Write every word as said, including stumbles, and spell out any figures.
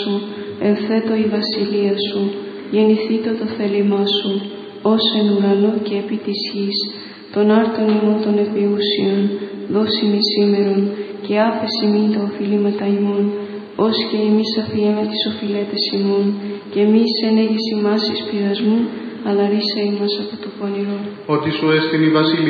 σου, ενθέτω η βασιλεία σου, γεννηθήτω το θέλημά σου, ως εν ουρανό και επί της γης, των άρτων ημών των επιούσιων, δώσει μη σήμερον, και άφεση μη τα οφειλήματα ημών, ως και εμείς αφιέμε τις οφειλέτες ημών, και εμείς εν έγεις ημάς εις πειρασμού, αλλά ρίσε ημάς από το πονηρό. Ότι σου έστειν η βασιλεία